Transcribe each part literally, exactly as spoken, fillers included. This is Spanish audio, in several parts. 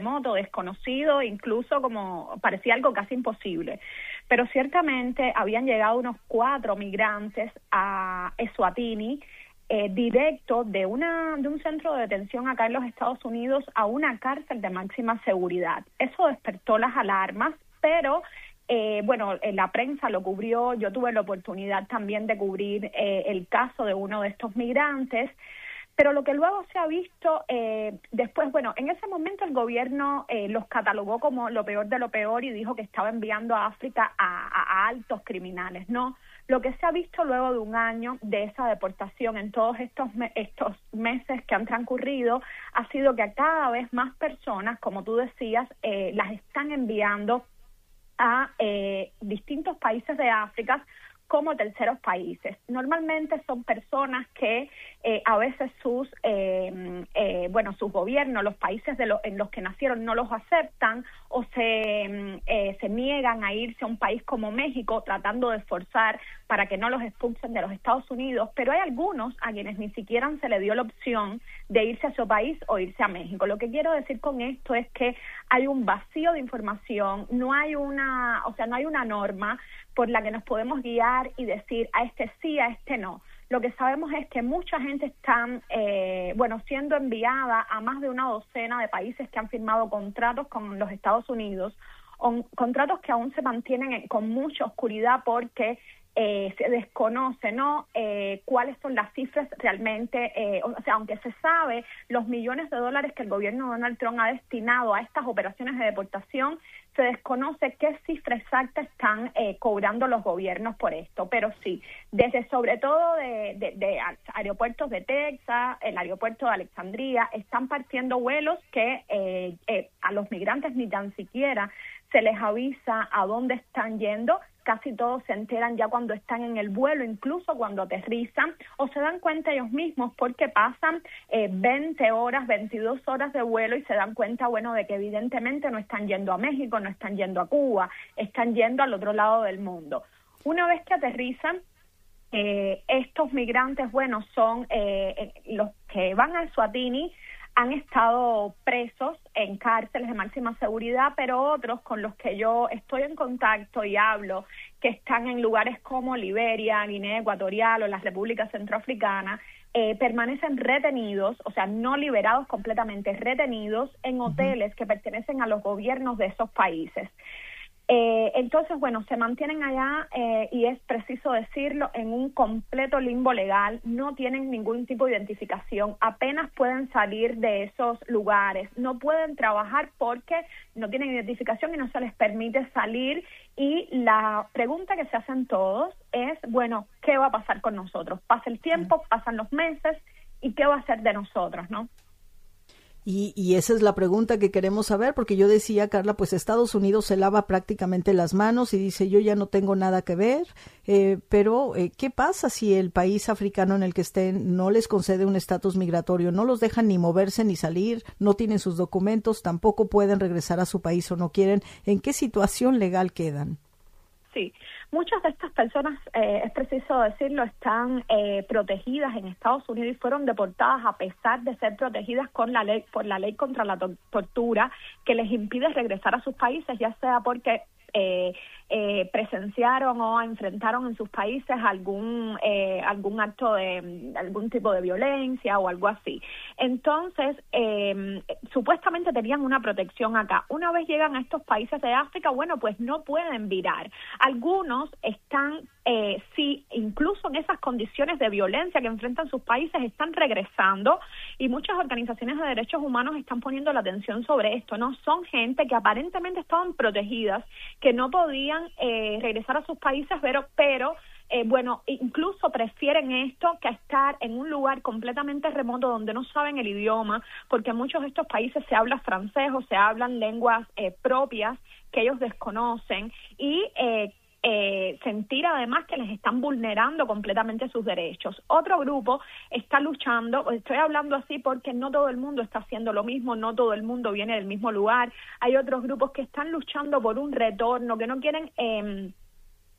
remoto, desconocido, incluso como parecía algo casi imposible. Pero ciertamente habían llegado unos cuatro migrantes a Eswatini, eh, directo de, una, de un centro de detención acá en los Estados Unidos a una cárcel de máxima seguridad. Eso despertó las alarmas, pero... Eh, bueno, eh, la prensa lo cubrió, yo tuve la oportunidad también de cubrir eh, el caso de uno de estos migrantes, pero lo que luego se ha visto, eh, después, bueno, en ese momento el gobierno eh, los catalogó como lo peor de lo peor y dijo que estaba enviando a África a, a, a altos criminales, ¿no? Lo que se ha visto luego de un año de esa deportación en todos estos, me estos meses que han transcurrido ha sido que a cada vez más personas, como tú decías, eh, las están enviando a eh, distintos países de África como terceros países. Normalmente son personas que eh, a veces sus eh, eh, bueno sus gobiernos, los países de lo, en los que nacieron no los aceptan o se, eh, se niegan a irse a un país como México tratando de forzar para que no los expulsen de los Estados Unidos, pero hay algunos a quienes ni siquiera se le dio la opción de irse a su país o irse a México. Lo que quiero decir con esto es que hay un vacío de información, no hay una, o sea, no hay una norma por la que nos podemos guiar y decir a este sí, a este no. Lo que sabemos es que mucha gente está, eh, bueno, siendo enviada a más de una docena de países que han firmado contratos con los Estados Unidos, on, contratos que aún se mantienen en, con mucha oscuridad porque eh, se desconoce, ¿no? Eh, cuáles son las cifras realmente, eh, o sea, aunque se sabe los millones de dólares que el gobierno de Donald Trump ha destinado a estas operaciones de deportación, se desconoce qué cifra exacta están eh, cobrando los gobiernos por esto, pero sí, desde sobre todo de, de, de aeropuertos de Texas, el aeropuerto de Alexandria, están partiendo vuelos que eh, eh, a los migrantes ni tan siquiera se les avisa a dónde están yendo. Casi todos se enteran ya cuando están en el vuelo, incluso cuando aterrizan, o se dan cuenta ellos mismos porque pasan eh, veinte horas, veintidós horas de vuelo y se dan cuenta, bueno, de que evidentemente no están yendo a México, no están yendo a Cuba, están yendo al otro lado del mundo. Una vez que aterrizan, eh, estos migrantes, bueno, son eh, los que van a Eswatini, han estado presos en cárceles de máxima seguridad, pero otros con los que yo estoy en contacto y hablo, que están en lugares como Liberia, Guinea Ecuatorial o la República Centroafricana, eh, permanecen retenidos, o sea, no liberados completamente, retenidos en hoteles uh-huh. que pertenecen a los gobiernos de esos países. Eh, entonces, bueno, se mantienen allá eh, y es preciso decirlo, en un completo limbo legal, no tienen ningún tipo de identificación, apenas pueden salir de esos lugares, no pueden trabajar porque no tienen identificación y no se les permite salir, y la pregunta que se hacen todos es, bueno, ¿qué va a pasar con nosotros? Pasa el tiempo, pasan los meses, ¿y qué va a ser de nosotros, no? Y, y esa es la pregunta que queremos saber, porque yo decía, Carla, pues Estados Unidos se lava prácticamente las manos y dice, yo ya no tengo nada que ver, eh, pero eh, ¿qué pasa si el país africano en el que estén no les concede un estatus migratorio, no los dejan ni moverse ni salir, no tienen sus documentos, tampoco pueden regresar a su país o no quieren? ¿En qué situación legal quedan? Sí, muchas de estas personas, eh, es preciso decirlo, están eh, protegidas en Estados Unidos y fueron deportadas a pesar de ser protegidas con la ley, por la ley contra la to- tortura que les impide regresar a sus países, ya sea porque eh, eh, presenciaron o enfrentaron en sus países algún eh, algún acto de algún tipo de violencia o algo así. Entonces, eh, supuestamente tenían una protección acá. Una vez llegan a estos países de África, bueno, pues no pueden virar. Algunos están, eh, sí, incluso en esas condiciones de violencia que enfrentan sus países, están regresando, y muchas organizaciones de derechos humanos están poniendo la atención sobre esto, ¿no? Son gente que aparentemente estaban protegidas, que no podían eh, regresar a sus países, pero, pero eh, bueno, incluso prefieren esto que estar en un lugar completamente remoto donde no saben el idioma, porque en muchos de estos países se habla francés o se hablan lenguas eh, propias que ellos desconocen, y eh, Eh, sentir además que les están vulnerando completamente sus derechos. Otro grupo está luchando, estoy hablando así porque no todo el mundo está haciendo lo mismo, no todo el mundo viene del mismo lugar. Hay otros grupos que están luchando por un retorno, que no quieren eh,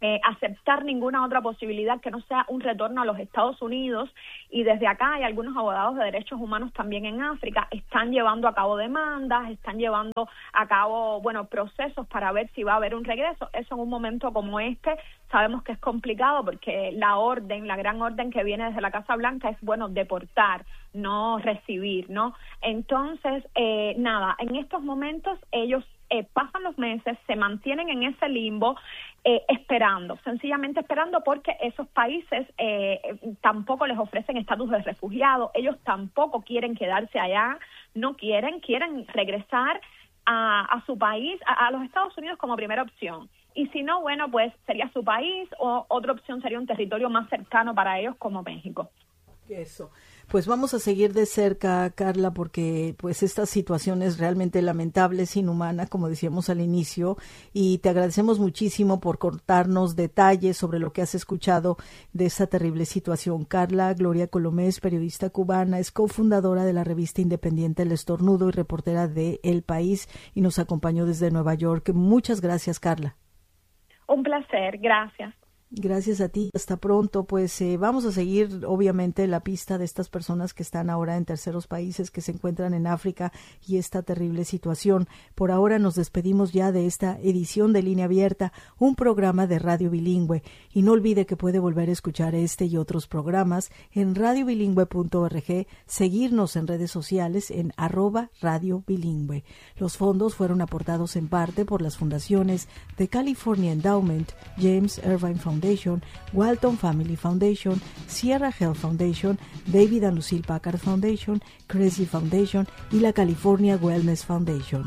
eh, aceptar ninguna otra posibilidad que no sea un retorno a los Estados Unidos, y desde acá hay algunos abogados de derechos humanos también en África, están llevando a cabo demandas, están llevando a cabo, bueno, procesos para ver si va a haber un regreso. Eso en un momento como este sabemos que es complicado porque la orden, la gran orden que viene desde la Casa Blanca es, bueno, deportar, no recibir, ¿no? Entonces, eh, nada, en estos momentos ellos eh, pasan los meses, se mantienen en ese limbo, eh, esperando, sencillamente esperando, porque esos países eh, tampoco les ofrecen estatus de refugiado, ellos tampoco quieren quedarse allá, no quieren, quieren regresar a, a su país, a, a los Estados Unidos como primera opción. Y si no, bueno, pues sería su país, o otra opción sería un territorio más cercano para ellos como México. Eso. Pues vamos a seguir de cerca, Carla, porque pues esta situación es realmente lamentable, es inhumana, como decíamos al inicio, y te agradecemos muchísimo por contarnos detalles sobre lo que has escuchado de esta terrible situación. Carla Gloria Colomés, periodista cubana, es cofundadora de la revista independiente El Estornudo y reportera de El País, y nos acompañó desde Nueva York. Muchas gracias, Carla. Un placer, gracias. Gracias a ti. Hasta pronto. Pues eh, vamos a seguir, obviamente, la pista de estas personas que están ahora en terceros países, que se encuentran en África, y esta terrible situación. Por ahora nos despedimos ya de esta edición de Línea Abierta, un programa de radio bilingüe. Y no olvide que puede volver a escuchar este y otros programas en radio bilingüe punto org, seguirnos en redes sociales en arroba radio bilingüe. Los fondos fueron aportados en parte por las fundaciones de California Endowment, James Irvine Foundation, Walton Family Foundation, Sierra Health Foundation, David and Lucille Packard Foundation, Crazy Foundation y la California Wellness Foundation.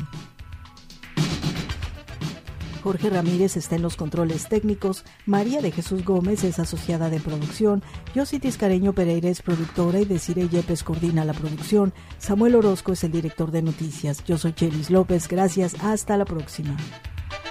Jorge Ramírez está en los controles técnicos, María de Jesús Gómez es asociada de producción, Yossi Tiscareño Pereira es productora y Desiree Yepes coordina la producción, Samuel Orozco es el director de noticias. Yo soy Chelis López, gracias, hasta la próxima.